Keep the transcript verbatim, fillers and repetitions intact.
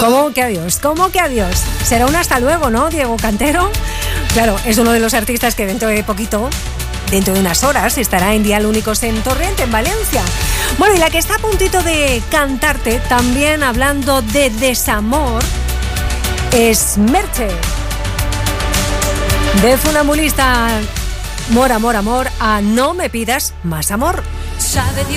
¿Cómo que adiós? ¿Cómo que adiós? Será un hasta luego, ¿no, Diego Cantero? Claro, es uno de los artistas que dentro de poquito, dentro de unas horas, estará en Dial Únicos en Torrent, en Valencia. Bueno, y la que está a puntito de cantarte, también hablando de desamor, es Merche. De funambulista, amor, amor, amor, a no me pidas más amor. Sabe Dios